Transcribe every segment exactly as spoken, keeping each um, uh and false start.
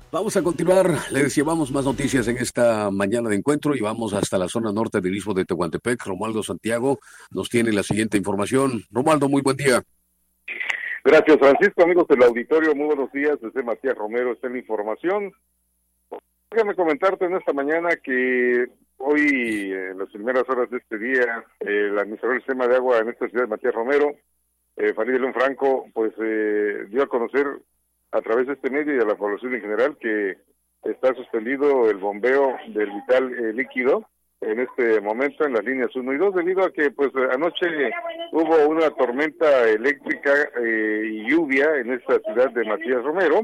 Vamos a continuar, les llevamos más noticias en esta mañana de encuentro y vamos hasta la zona norte del istmo de Tehuantepec. Romualdo Santiago nos tiene la siguiente información. Romualdo, muy buen día. Gracias, Francisco. Amigos del auditorio, muy buenos días. Desde Matías Romero está en la información. Déjame comentarte en esta mañana que hoy, en las primeras horas de este día, eh, el administrador del sistema de agua en esta ciudad de Matías Romero, eh, Farid León Franco, pues eh, dio a conocer a través de este medio y a la población en general que está suspendido el bombeo del vital eh, líquido en este momento en las líneas uno y dos, debido a que pues anoche hubo una tormenta eléctrica eh, y lluvia en esta ciudad de Matías Romero,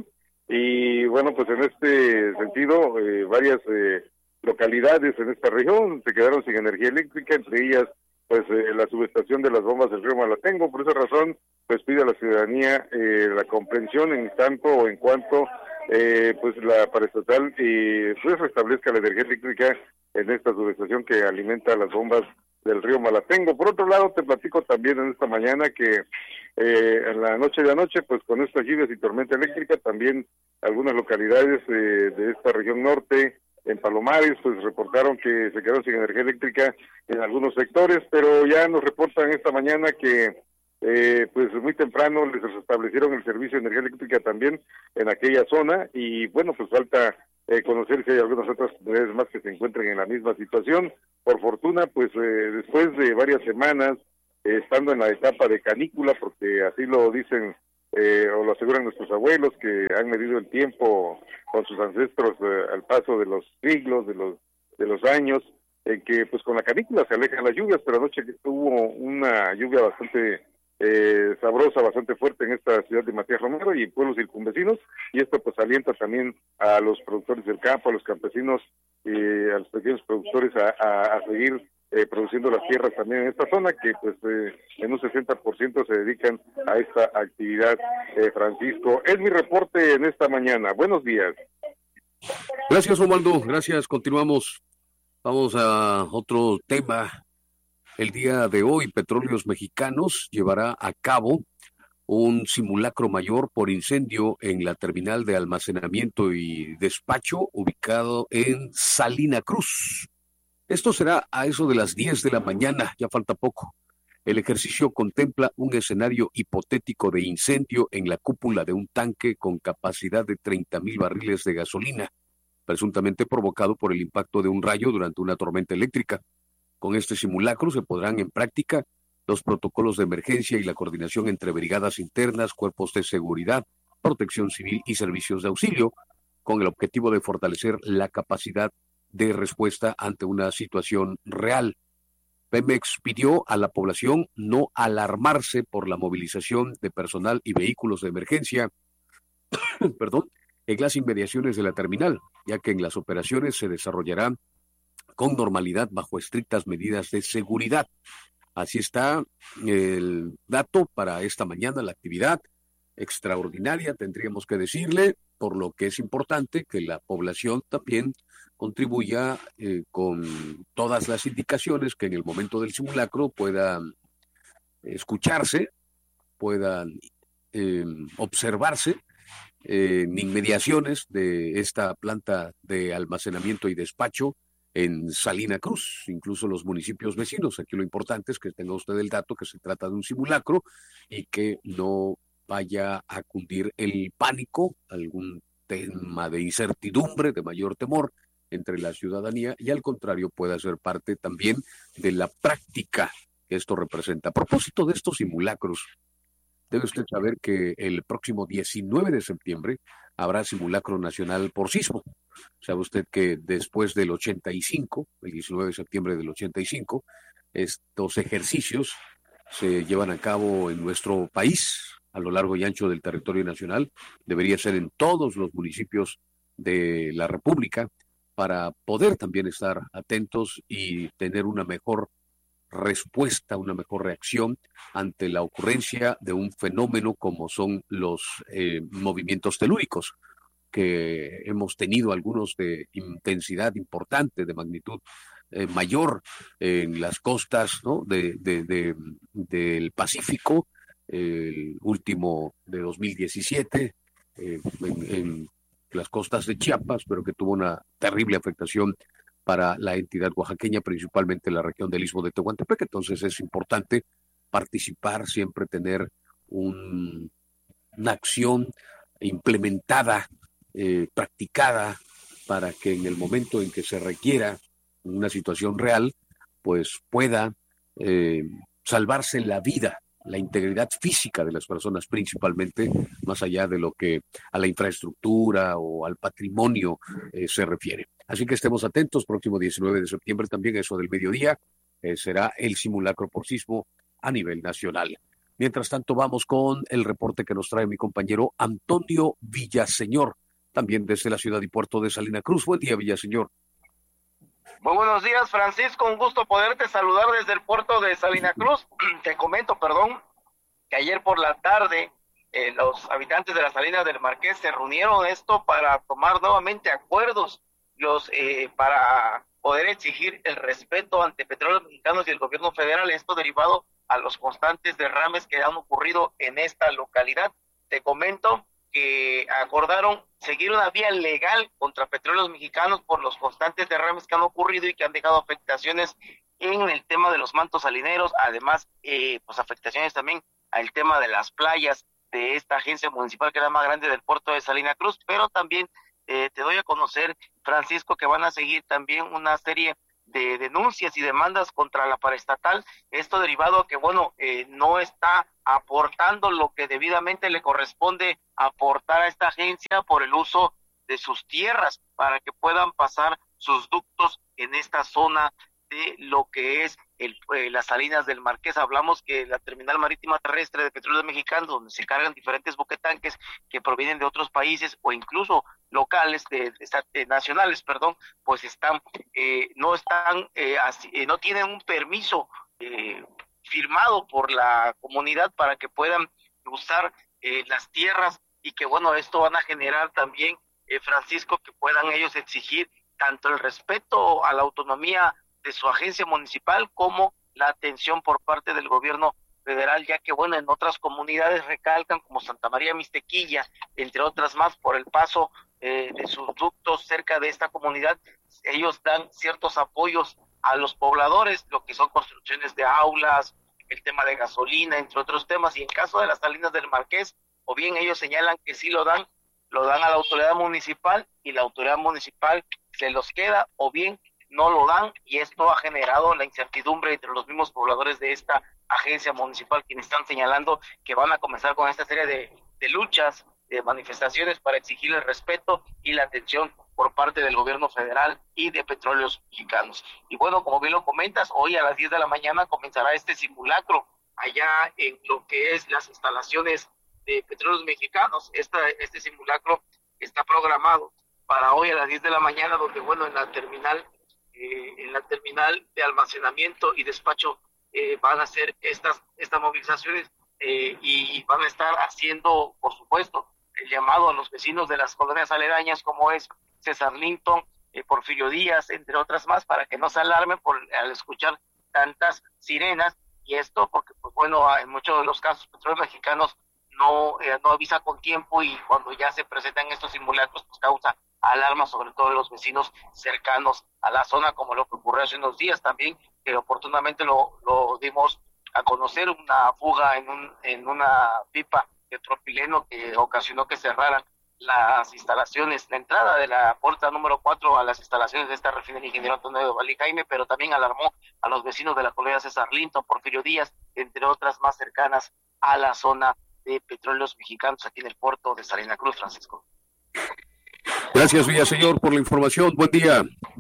y bueno, pues en este sentido eh, varias eh, localidades en esta región se quedaron sin energía eléctrica, entre ellas pues eh, la subestación de las bombas del río Malatengo. Por esa razón pues pide a la ciudadanía eh, la comprensión en tanto o en cuanto eh, pues la paraestatal eh, pues restablezca la energía eléctrica en esta subestación que alimenta las bombas del río Malatengo. Por otro lado, te platico también en esta mañana que eh, en la noche de anoche, pues con estas lluvias y tormenta eléctrica, también algunas localidades eh, de esta región norte, en Palomares, pues reportaron que se quedaron sin energía eléctrica en algunos sectores, pero ya nos reportan esta mañana que eh, pues muy temprano les restablecieron el servicio de energía eléctrica también en aquella zona, y bueno, pues falta eh, conocer si hay algunas otras comunidades más que se encuentren en la misma situación. Por fortuna, pues eh, después de varias semanas, eh, estando en la etapa de canícula, porque así lo dicen eh, o lo aseguran nuestros abuelos, que han medido el tiempo con sus ancestros eh, al paso de los siglos, de los de los años, en que pues con la canícula se alejan las lluvias, pero anoche hubo una lluvia bastante eh, sabrosa, bastante fuerte en esta ciudad de Matías Romero y pueblos circunvecinos, y esto pues alienta también a los productores del campo, a los campesinos y a los pequeños productores a, a, a seguir eh, produciendo las tierras también en esta zona, que pues eh, en un sesenta por ciento se dedican a esta actividad. eh, Francisco, es mi reporte en esta mañana. Buenos días. Gracias, Romualdo. Gracias. Continuamos. Vamos a otro tema. El día de hoy, Petróleos Mexicanos llevará a cabo un simulacro mayor por incendio en la terminal de almacenamiento y despacho ubicado en Salina Cruz. Esto será a eso de las diez de la mañana, ya falta poco. El ejercicio contempla un escenario hipotético de incendio en la cúpula de un tanque con capacidad de treinta mil barriles de gasolina, presuntamente provocado por el impacto de un rayo durante una tormenta eléctrica. Con este simulacro se pondrán en práctica los protocolos de emergencia y la coordinación entre brigadas internas, cuerpos de seguridad, protección civil y servicios de auxilio, con el objetivo de fortalecer la capacidad de respuesta ante una situación real. Pemex pidió a la población no alarmarse por la movilización de personal y vehículos de emergencia perdón, en las inmediaciones de la terminal, ya que en las operaciones se desarrollarán con normalidad bajo estrictas medidas de seguridad. Así está el dato para esta mañana, la actividad extraordinaria, tendríamos que decirle, por lo que es importante que la población también contribuya eh, con todas las indicaciones que en el momento del simulacro puedan escucharse, puedan eh, observarse eh, en inmediaciones de esta planta de almacenamiento y despacho en Salina Cruz, incluso los municipios vecinos. Aquí lo importante es que tenga usted el dato que se trata de un simulacro y que no vaya a cundir el pánico, algún tema de incertidumbre, de mayor temor entre la ciudadanía, y al contrario pueda ser parte también de la práctica que esto representa. A propósito de estos simulacros, debe usted saber que el próximo diecinueve de septiembre habrá simulacro nacional por sismo. Sabe usted que después del ochenta y cinco, el diecinueve de septiembre del ochenta y cinco, estos ejercicios se llevan a cabo en nuestro país, a lo largo y ancho del territorio nacional. Debería ser en todos los municipios de la República, para poder también estar atentos y tener una mejor respuesta, una mejor reacción ante la ocurrencia de un fenómeno como son los eh, movimientos telúricos, que hemos tenido algunos de intensidad importante, de magnitud eh, mayor en las costas, ¿no?, de, de, de, del Pacífico, el último de dos mil diecisiete, eh, en, en las costas de Chiapas, pero que tuvo una terrible afectación para la entidad oaxaqueña, principalmente la región del Istmo de Tehuantepec. Entonces es importante participar, siempre tener un, una acción implementada, eh, practicada, para que en el momento en que se requiera una situación real, pues pueda eh, salvarse la vida, la integridad física de las personas principalmente, más allá de lo que a la infraestructura o al patrimonio eh, se refiere. Así que estemos atentos, próximo diecinueve de septiembre también, eso del mediodía, eh, será el simulacro por sismo a nivel nacional. Mientras tanto, vamos con el reporte que nos trae mi compañero Antonio Villaseñor, también desde la ciudad y puerto de Salina Cruz. Buen día, Villaseñor. Muy buenos días, Francisco, un gusto poderte saludar desde el puerto de Salina Cruz. Te comento, perdón, que ayer por la tarde eh, los habitantes de las Salinas del Marqués se reunieron esto para tomar nuevamente acuerdos los eh, para poder exigir el respeto ante Petróleos Mexicanos y el gobierno federal, esto derivado a los constantes derrames que han ocurrido en esta localidad. Te comento que acordaron seguir una vía legal contra Petróleos Mexicanos por los constantes derrames que han ocurrido y que han dejado afectaciones en el tema de los mantos salineros, además eh, pues afectaciones también al tema de las playas de esta agencia municipal que es la más grande del puerto de Salina Cruz, pero también eh, te doy a conocer, Francisco, que van a seguir también una serie de denuncias y demandas contra la paraestatal, esto derivado a que, bueno, eh, no está aportando lo que debidamente le corresponde aportar a esta agencia por el uso de sus tierras para que puedan pasar sus ductos en esta zona de lo que es el, eh, las Salinas del Marqués. Hablamos que la terminal marítima terrestre de Petróleos Mexicanos, donde se cargan diferentes buquetanques que provienen de otros países o incluso locales, de, de, de nacionales, perdón, pues están, eh, no están, eh, así, eh, no tienen un permiso eh, firmado por la comunidad para que puedan usar eh, las tierras y que, bueno, esto van a generar también, eh, Francisco, que puedan ellos exigir tanto el respeto a la autonomía de su agencia municipal como la atención por parte del gobierno federal, ya que, bueno, en otras comunidades recalcan, como Santa María Mixtequilla, entre otras más, por el paso eh, de sus ductos cerca de esta comunidad, ellos dan ciertos apoyos a los pobladores, lo que son construcciones de aulas, el tema de gasolina, entre otros temas, y en caso de las Salinas del Marqués, o bien ellos señalan que sí lo dan, lo dan a la autoridad municipal, y la autoridad municipal se los queda, o bien no lo dan, y esto ha generado la incertidumbre entre los mismos pobladores de esta agencia municipal, quienes están señalando que van a comenzar con esta serie de, de luchas, de manifestaciones para exigir el respeto y la atención por parte del gobierno federal y de Petróleos Mexicanos. Y bueno, como bien lo comentas, hoy a las diez de la mañana comenzará este simulacro allá en lo que es las instalaciones de Petróleos Mexicanos. Esta, este simulacro está programado para hoy a las diez de la mañana, donde, bueno, en la terminal Eh, en la terminal de almacenamiento y despacho eh, van a hacer estas estas movilizaciones eh, y van a estar haciendo, por supuesto, el llamado a los vecinos de las colonias aledañas, como es César Linton, eh, Porfirio Díaz, entre otras más, para que no se alarmen por al escuchar tantas sirenas, y esto porque, pues bueno, en muchos de los casos Petróleos Mexicanos no, eh, no avisa con tiempo, y cuando ya se presentan estos simulacros, pues causa alarma, sobre todo de los vecinos cercanos a la zona, como lo que ocurrió hace unos días también, que oportunamente lo, lo dimos a conocer, una fuga en un en una pipa de propileno que ocasionó que cerraran las instalaciones, la entrada de la puerta número cuatro a las instalaciones de esta refinería Ingeniero Antonio de Valle Jaime, pero también alarmó a los vecinos de la colonia César Linton, Porfirio Díaz, entre otras más cercanas a la zona de Petróleos Mexicanos aquí en el puerto de Salina Cruz, Francisco. Gracias, Villaseñor, por la información. Buen día.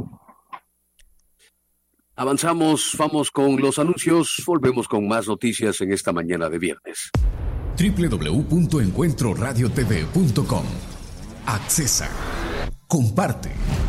Avanzamos, vamos con los anuncios. Volvemos con más noticias en esta mañana de viernes. doble u doble u doble u punto encuentro radio t v punto com. Accesa. Comparte.